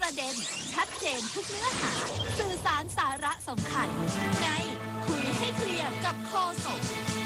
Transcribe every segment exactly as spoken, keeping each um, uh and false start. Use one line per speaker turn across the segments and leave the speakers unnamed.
ประเด็นชัดเจนทุกเนื้อหาสื่อสารสาระสำคัญในคุยให้เคลียร์กับโฆษก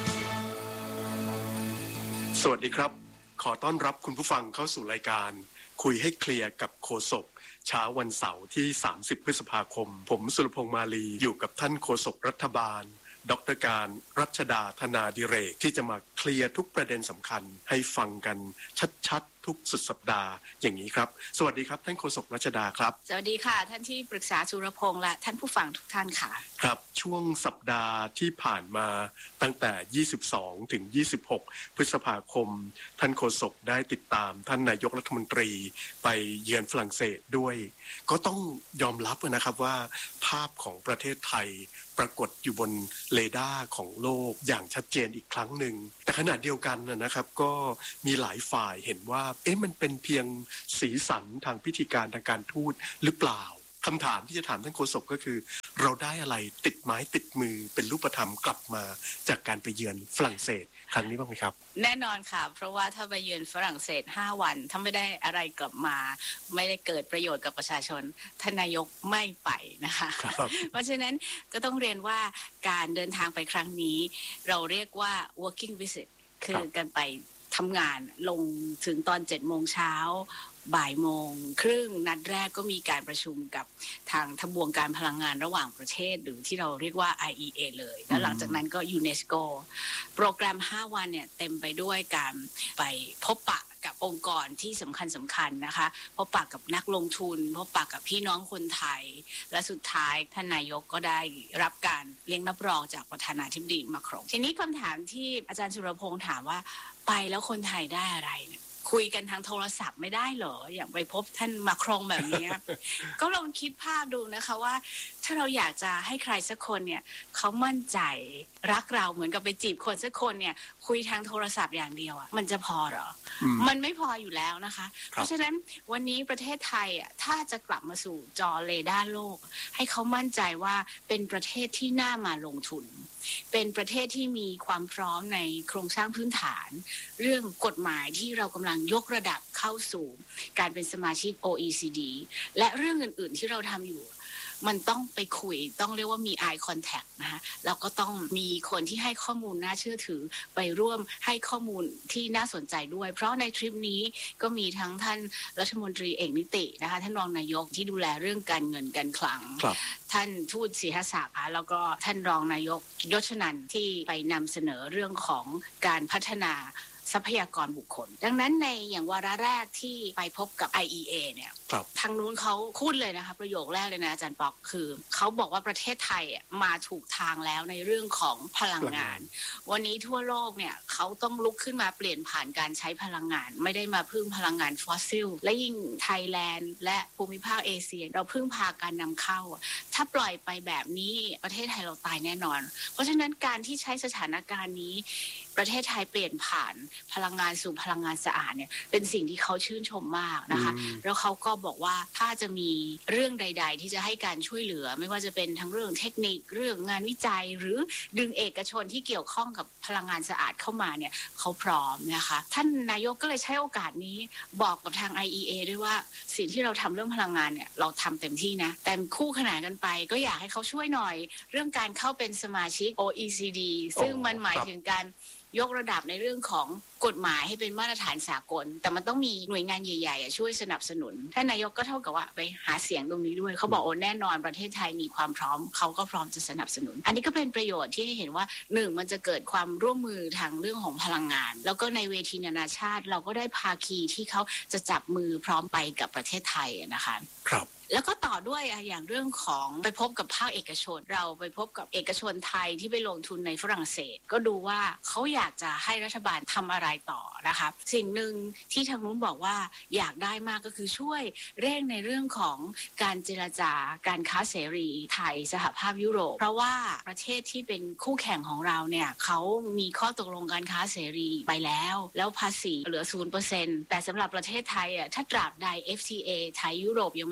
สวัสดีครับขอต้อนรับคุณผู้ฟังเข้าสู่รายการคุยให้เคลียร์กับโฆษกเช้าวันเสาร์ที่สามสิบพฤษภาคมผมสุรพงษ์มาลีอยู่กับท่านโฆษกรัฐบาลดร.การรัชดาธนาดิเรกที่จะมาเคลียร์ทุกประเด็นสำคัญให้ฟังกันชัดๆทุกสุดสัปดาห์อย่างนี้ครับสวัสดีครับท่านโฆษกรัชดาครับ
สวัสดีค่ะท่านที่ปรึกษาสุรพงษ์และท่านผู้ฟังทุกท่านค่ะ
ครับช่วงสัปดาห์ที่ผ่านมาตั้งแต่ยี่สิบสองถึงยี่สิบหกพฤษภาคมท่านโฆษกได้ติดตามท่านนายกรัฐมนตรีไปเยือนฝรั่งเศสด้วยก็ต้องยอมรับนะครับว่าภาพของประเทศไทยปรากฏอยู่บนเรดาร์ของโลกอย่างชัดเจนอีกครั้งหนึ่งแต่ขณะเดียวกันนะครับก็มีหลายฝ่ายเห็นว่าเอ๊ะมันเป็นเพียงสีสันทางพิธีการทางการทูตหรือเปล่าคำถามที่จะถามท่านโฆษกก็คือเราได้อะไรติดไม้ติดมือเป็นรูปธรรมกลับมาจากการไปเยือนฝรั่งเศสครั้งนี้บ้างไหมครับ
แน่นอนค่ะเพราะว่าถ้าไปเยือนฝรั่งเศสห้าวันถ้าไม่ได้อะไรกลับมาไม่ได้เกิดประโยชน์กับประชาชนท่านนายกไม่ไปนะคะเพราะฉะนั้นก็ต้องเรียนว่าการเดินทางไปครั้งนี้เราเรียกว่า working visit คือการไปทำงานลงถึงตอนเจ็ดโมงเช้าบ่ายโมงครึ่งนัดแรกก็มีการประชุมกับทางทบวงการพลังงานระหว่างประเทศหรือที่เราเรียกว่า ไอ อี เอ เลยแล้วหลังจากนั้นก็ยูเนสโกโปรแกรมห้าวันเนี่ยเต็มไปด้วยการไปพบปะกับองค์กรที่สำคัญสำคัญนะคะพบปะกับนักลงทุนพบปะกับพี่น้องคนไทยและสุดท้ายท่านนายกก็ได้รับการเลี้ยงรับรองจากประธานาธิบดีมาครงทีนี้คำถามที่อาจารย์สุรพงษ์ถามว่าไปแล้วคนไทยได้อะไรเนี่ยคุยกันทางโทรศัพท์ไม่ได้เหรออย่างไปพบท่านมาครงแบบนี้ ก็ลองคิดภาพดูนะคะว่าถ้าเราอยากจะให้ใครสักคนเนี่ยเขามั่นใจรักเราเหมือนกับไปจีบคนสักคนเนี่ยคุยทางโทรศัพท์อย่างเดียวอ่ะมันจะพอเหรอ ม, มันไม่พออยู่แล้วนะคะเพราะฉะนั้นวันนี้ประเทศไทยอ่ะถ้าจะกลับมาสู่จอเรดาร์โลกให้เขามั่นใจว่าเป็นประเทศที่น่ามาลงทุนเป็นประเทศที่มีความพร้อมในโครงสร้างพื้นฐานเรื่องกฎหมายที่เรากำลังยกระดับเข้าสู่การเป็นสมาชิก โอ อี ซี ดี และเรื่องอื่นๆที่เราทำอยู่มันต้องไปคุยต้องเรียกว่ามี eye contact นะคะแล้วก็ต้องมีคนที่ให้ข้อมูลน่าเชื่อถือไปร่วมให้ข้อมูลที่น่าสนใจด้วยเพราะในทริปนี้ก็มีทั้งท่านรัฐมนตรีเอกนิตินะคะท่านรองนายกที่ดูแลเรื่องการเงินการคลังท่านทูตศรีหศักดิ์แล้วก็ท่านรองนายกยศนันท์ที่ไปนำเสนอเรื่องของการพัฒนาทรัพยากรบุคคลดังนั้นในอย่างวาระแรกที่ไปพบกับ ไอ อี เอ เนี่ยทางนู้นเขาพูดเลยนะคะประโยคแรกเลยนะอาจารย์ป๊อกคือเขาบอกว่าประเทศไทยมาถูกทางแล้วในเรื่องของพลังงานวันนี้ทั่วโลกเนี่ยเขาต้องลุกขึ้นมาเปลี่ยนผ่านการใช้พลังงานไม่ได้มาพึ่งพลังงานฟอสซิลและยิ่งไทยแลนด์และภูมิภาคเอเชียเราพึ่งพาการนำเข้าถ้าปล่อยไปแบบนี้ประเทศไทยเราตายแน่นอนเพราะฉะนั้นการที่ใช้สถานการณ์นี้ประเทศไทยเปลี่ยนผ่านพลังงานสู่พลังงานสะอาดเนี่ยเป็นสิ่งที่เขาชื่นชมมากนะคะแล้วเขาก็บอกว่าถ้าจะมีเรื่องใดๆที่จะให้การช่วยเหลือไม่ว่าจะเป็นทั้งเรื่องเทคนิคเรื่องงานวิจัยหรือดึงเอกชนที่เกี่ยวข้องกับพลังงานสะอาดเข้ามาเนี่ยเขาพร้อมนะคะท่านนายกก็เลยใช้โอกาสนี้บอกกับทาง ไอ อี เอ ด้วยว่าสิ่งที่เราทำเรื่องพลังงานเนี่ยเราทำเต็มที่นะแต่คู่ขนานกันไปก็อยากให้เขาช่วยหน่อยเรื่องการเข้าเป็นสมาชิก โอ อี ซี ดี ซึ่งมันหมายถึงการยกระดับในเรื่องของกฎหมายให้เป็นมาตรฐานสากลแต่มันต้องมีหน่วยงานใหญ่ๆช่วยสนับสนุนท่านนายกก็เท่ากับว่าไปหาเสียงตรงนี้ด้วยเขาบอกโอ้แน่นอนประเทศไทยมีความพร้อมเขาก็พร้อมจะสนับสนุนอันนี้ก็เป็นประโยชน์ที่ให้เห็นว่าหนึ่งมันจะเกิดความร่วมมือทางเรื่องของพลังงานแล้วก็ในเวทีนานาชาติเราก็ได้ภาคีที่เขาจะจับมือพร้อมไปกับประเทศไทยนะคะ
ครับ
แล้วก็ต่อด้วยอย่างเรื่องของไปพบกับภาคเอกชนเราไปพบกับเอกชนไทยที่ไปลงทุนในฝรั่งเศสก็ดูว่าเขาอยากจะให้รัฐบาลทำอะไรต่อนะคะสิ่งหนึ่งที่ทางนู้นบอกว่าอยากได้มากก็คือช่วยเร่งในเรื่องของการเจรจาการค้าเสรีไทยสหภาพยุโรปเพราะว่าประเทศที่เป็นคู่แข่งของเราเนี่ยเขามีข้อตกลงการค้าเสรีไปแล้วแล้วภาษีเหลือ ศูนย์เปอร์เซ็นต์ แต่สำหรับประเทศไทยอ่ะถ้าตราบใด เอฟ ที เอ ไทยยุโรปยังไม่เกิดก็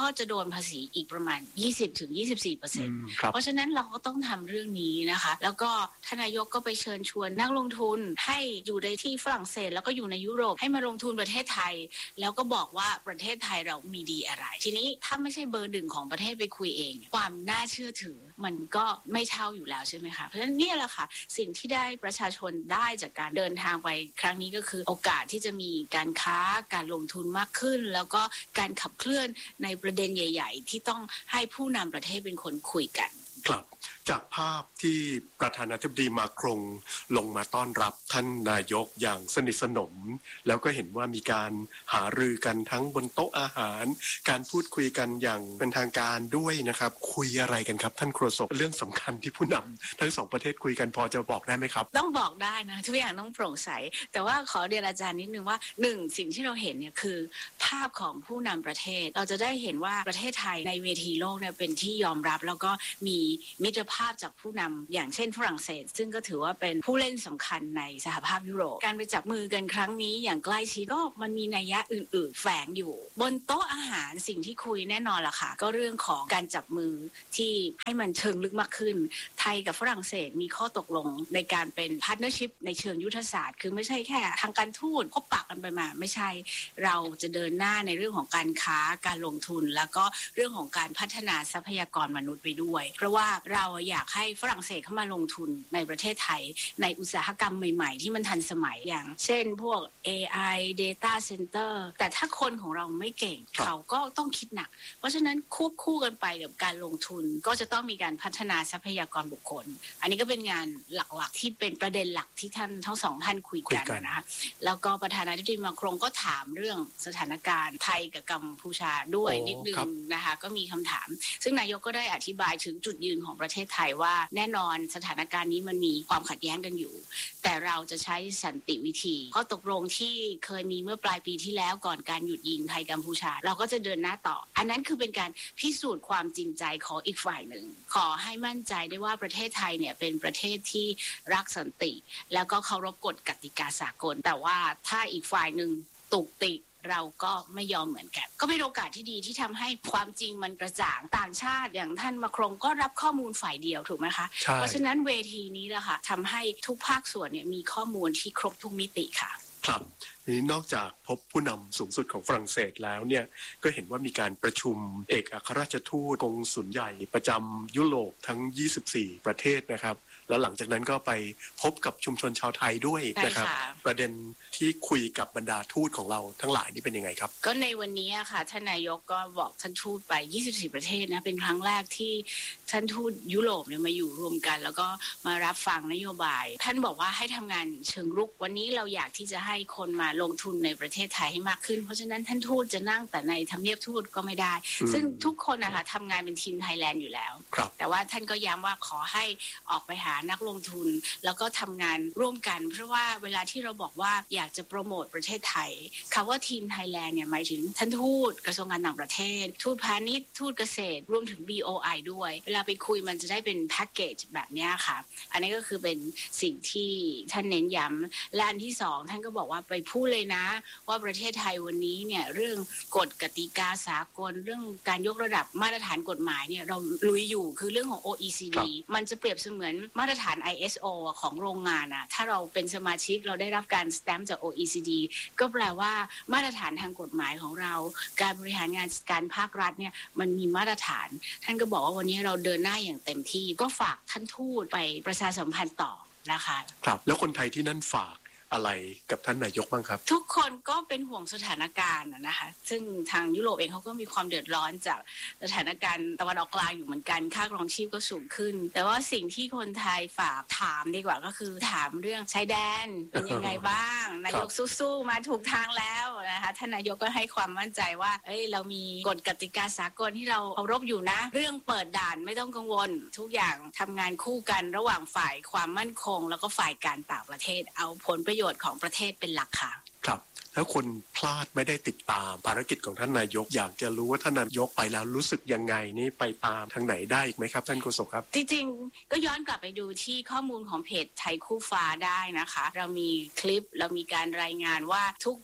ก็จะโดนภาษีอีกประมาณ ยี่สิบถึงยี่สิบสี่เปอร์เซ็นต์ เพราะฉะนั้นเราก็ต้องทำเรื่องนี้นะคะแล้วก็ท่านนายกก็ไปเชิญชวนนักลงทุนให้อยู่ในที่ฝรั่งเศสแล้วก็อยู่ในยุโรปให้มาลงทุนประเทศไทยแล้วก็บอกว่าประเทศไทยเรามีดีอะไรทีนี้ถ้าไม่ใช่เบอร์หนึ่งของประเทศไปคุยเองความน่าเชื่อถือมันก็ไม่เท่าอยู่แล้วใช่ไหมคะเพราะฉะนั้นนี่แหละค่ะสิ่งที่ได้ประชาชนได้จากการเดินทางไปครั้งนี้ก็คือโอกาสที่จะมีการค้าการลงทุนมากขึ้นแล้วก็การขับเคลื่อนในประเด็นใหญ่ๆที่ต้องให้ผู้นำประเทศเป็นคนคุยกัน
ครับจากภาพที่ประธานาธิบดีมาครงลงมาต้อนรับท่านนายกอย่างสนิทสนมแล้วก็เห็นว่ามีการหารือกันทั้งบนโต๊ะอาหารการพูดคุยกันอย่างเป็นทางการด้วยนะครับคุยอะไรกันครับท่านโฆษกเรื่องสำคัญที่ผู้นำทั้งสองประเทศคุยกันพอจะบอกได้ไหมครับ
ต้องบอกได้นะทุกอย่างต้องโปร่งใสแต่ว่าขอเรียนอาจารย์นิดนึงว่าหนึ่งสิ่งที่เราเห็นเนี่ยคือภาพของผู้นำประเทศเราจะได้เห็นว่าประเทศไทยในเวทีโลกเนี่ยเป็นที่ยอมรับแล้วก็มีมิตรภาพจากผู้นำอย่างเช่นฝรั่งเศสซึ่งก็ถือว่าเป็นผู้เล่นสำคัญในสหภาพยุโรปการไปจับมือกันครั้งนี้อย่างใกล้ชิดก็มันมีนัยยะอื่นๆแฝงอยู่บนโต๊ะอาหารสิ่งที่คุยแน่นอนล่ะค่ะก็เรื่องของการจับมือที่ให้มันเชิงลึกมากขึ้นไทยกับฝรั่งเศสมีข้อตกลงในการเป็นพาร์ทเนอร์ชิพในเชิงยุทธศาสตร์คือไม่ใช่แค่ทางการทูตพบปะกันไปมาไม่ใช่เราจะเดินหน้าในเรื่องของการค้าการลงทุนแล้วก็เรื่องของการพัฒนาทรัพยากรมนุษย์ไปด้วยเพราะว่าเราอยากให้ฝรั่งเศสเข้ามาลงทุนในประเทศไทยในอุตสาหกรรมใหม่ๆที่มันทันสมัยอย่างเช่นพวก เอ ไอ Data Center แต่ถ้าคนของเราไม่เก่งเขาก็ต้องคิดหนักเพราะฉะนั้นควบคู่กันไปกับการลงทุนก็จะต้องมีการพัฒนาทรัพยากรบุคคลอันนี้ก็เป็นงานหลักๆที่เป็นประเด็นหลักที่ท่านทั้งสองท่านคุยกันนะคะแล้วก็ประธานาธิบดีมาครงก็ถามเรื่องสถานการณ์ไทยกับกัมพูชาด้วยนิดนึงนะคะก็มีคำถามซึ่งนายกก็ได้อธิบายถึงจุดยืนของประเทศไทยว่าแน่นอนสถานการณ์นี้มันมีความขัดแย้งกันอยู่แต่เราจะใช้สันติวิธีข้อตกลงที่เคยมีเมื่อปลายปีที่แล้วก่อนการหยุดยิงไทยกัมพูชาเราก็จะเดินหน้าต่ออันนั้นคือเป็นการพิสูจน์ความจริงใจของอีกฝ่ายหนึ่งขอให้มั่นใจได้ว่าประเทศไทยเนี่ยเป็นประเทศที่รักสันติแล้วก็เคารพกฎกติกาสากลแต่ว่าถ้าอีกฝ่ายหนึ่งตุกติกเราก็ไม่ยอมเหมือนกันก็เป็นโอกาสที่ดีที่ทำให้ความจริงมันกระจ่างต่างชาติอย่างท่านมาครงก็รับข้อมูลฝ่ายเดียวถูกไหมคะเพราะฉะนั้นเวทีนี้แหละค่ะทำให้ทุกภาคส่วนเนี่ยมีข้อมูลที่ครบทุกมิติค่ะ
ครับนี้นอกจากพบผู้นำสูงสุดของฝรั่งเศสแล้วเนี่ยก็เห็นว่ามีการประชุมเอกอัครราชทูตกงสุลใหญ่ประจำยุโรปทั้งยี่สิบสี่ประเทศนะครับแล้วหลังจากนั้นก็ไปพบกับชุมชนชาวไทยด้วยนะครับประเด็นที่คุยกับบรรดาทูตของเราทั้งหลายนี่เป็นยังไงครับ
ก็ในวันนี้ค่ะท่านนายกก็บอกท่านทูตไปยี่สิบสี่ประเทศนะเป็นครั้งแรกที่ท่านทูตยุโรปเนี่ยมาอยู่รวมกันแล้วก็มารับฟังนโยบายท่านบอกว่าให้ทำงานเชิงรุกวันนี้เราอยากที่จะให้คนมาลงทุนในประเทศไทยให้มากขึ้นเพราะฉะนั้นท่านทูตจะนั่งแต่ในทำเนียบทูตก็ไม่ได้ซึ่งทุกคนนะคะทำงานเป็นทีมไทยแลนด์อยู่แล้วแต่ว่าท่านก็ย้ำว่าขอให้ออกไปหานักลงทุนแล้วก็ทำงานร่วมกันเพราะว่าเวลาที่เราบอกว่าอยากจะโปรโมทประเทศไทยคำว่าทีมไทยแลนด์เนี่ยหมายถึงท่านทูตกระทรวงการต่างประเทศทูตพาณิชย์ทูตเกษตรรวมถึง บี โอ ไอ ด้วยเวลาไปคุยมันจะได้เป็นแพ็กเกจแบบนี้ค่ะอันนี้ก็คือเป็นสิ่งที่ท่านเน้นย้ำและอันที่สองท่านก็บอกว่าไปพูดเลยนะว่าประเทศไทยวันนี้เนี่ยเรื่องกฎกติกาสากลเรื่องการยกระดับมาตรฐานกฎหมายเนี่ยเราลุยอยู่คือเรื่องของ โอ อี ซี ดี มันจะเปรียบเสมือนมาตรฐาน ไอ เอส โอ ของโรงงานอะถ้าเราเป็นสมาชิกเราได้รับการสแตมป์จาก โอ อี ซี ดี ก็แปลว่ามาตรฐานทางกฎหมายของเราการบริหารงานการภาครัฐเนี่ยมันมีมาตรฐานท่านก็บอกว่าวันนี้เราเดินหน้าอย่างเต็มที่ก็ฝากท่านทูตไปประชาสัมพันธ์ต่อนะคะ
ครับแล้วคนไทยที่นั่นฝากอะไรกับท่านนายกบ้างครับ
ทุกคนก็เป็นห่วงสถานการณ์นะคะซึ่งทางยุโรปเองเขาก็มีความเดือดร้อนจากสถานการณ์ตะวันออกกลางอยู่เหมือนกันค่าครองชีพก็สูงขึ้นแต่ว่าสิ่งที่คนไทยฝากถามดีกว่าก็คือถามเรื่องชายแดนเป็นยังไงบ้างนายกสู้ๆมาถูกทางแล้วนะคะท่านนายกก็ให้ความมั่นใจว่าเอ้ยเรามีกฎกติกาสากลที่เราเคารพอยู่นะเรื่องเปิดด่านไม่ต้องกังวลทุกอย่างทำงานคู่กันระหว่างฝ่ายความมั่นคงแล้วก็ฝ่ายการต่างประเทศเอาผลประโยชน์ของประเทศเป็นหลักค่ะ
ครับแล้วคนพลาดไม่ได้ติดตามภารกิจของท่านนายกอยากจะรู้ว่าท่านนายกไปแล้วรู้สึกยังไงนี่ไปตามทางไหนได้อีกไหมครับท่านโฆษกครับ
จริงๆก็ย้อนกลับไปดูที่ข้อมูลของเพจไทยคู่ฟ้าได้นะคะเรามีคลิปเรามีการรายงานว่าทุกนัด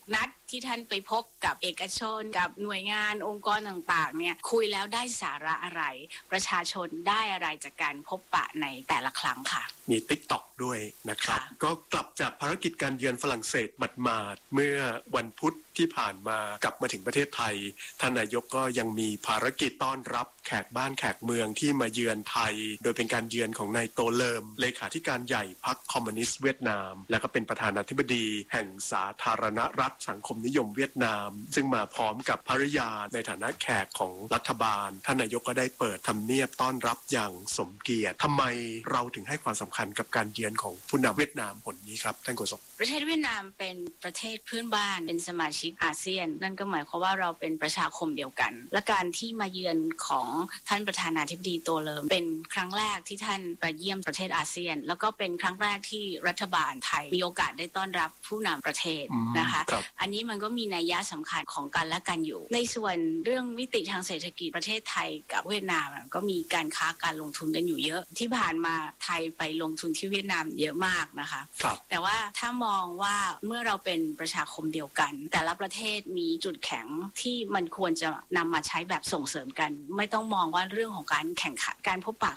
ที่ท่านไปพบกับเอกชนกับหน่วยงานองค์กรต่างๆเนี่ยคุยแล้วได้สาระอะไรประชาชนได้อะไรจากการพบปะในแต่ละครั้งค่ะ
มี TikTok ด้วยนะครับก็กลับจากภารกิจการเยือนฝรั่งเศสหมาดๆเมื่อวันพุธที่ผ่านมากลับมาถึงประเทศไทยท่านนายกก็ยังมีภารกิจต้อนรับแขกบ้านแขกเมืองที่มาเยือนไทยโดยเป็นการเยือนของนายโตเลิมเลขาธิการใหญ่พรรคคอมมิวนิสต์เวียดนามและก็เป็นประธานาธิบดีแห่งสาธารณรัฐสังคมนิยมเวียดนามซึ่งมาพร้อมกับภริยาในฐานะแขกของรัฐบาลท่านนายกก็ได้เปิดทำเนียบต้อนรับอย่างสมเกียรติทำไมเราถึงให้ความสำคัญกับการเยือนของผู้นำเวียดนามคนนี้ครับท่านโฆษก
ประเทศเวียดนามเป็นประเทศเพื่อนบ้านเป็นสมาชิกอาเซียนนั่นก็หมายความว่าเราเป็นประชาคมเดียวกันและการที่มาเยือนของท่านประธานาธิบดีโตเลิมเป็นครั้งแรกที่ท่านไปเยี่ยมประเทศอาเซียนแล้วก็เป็นครั้งแรกที่รัฐบาลไทยมีโอกาสได้ต้อนรับผู้นำประเทศนะคะอันนี้มันก็มีนัยยะสำคัญของกันและกันอยู่ในส่วนเรื่องมิติทางเศรษฐกิจประเทศไทยกับเวียดนามก็มีการค้าการลงทุนกันอยู่เยอะที่ผ่านมาไทยไปลงทุนที่เวียดนามเยอะมากนะคะแต่ว่าถ้ามองว่าเมื่อเราเป็นประชาคมเดียวกันแต่ละประเทศมีจุดแข็งที่มันควรจะนำมาใช้แบบส่งเสริมกันไม่ต้องมองว่าเรื่องของการแข่งขันการพบปะ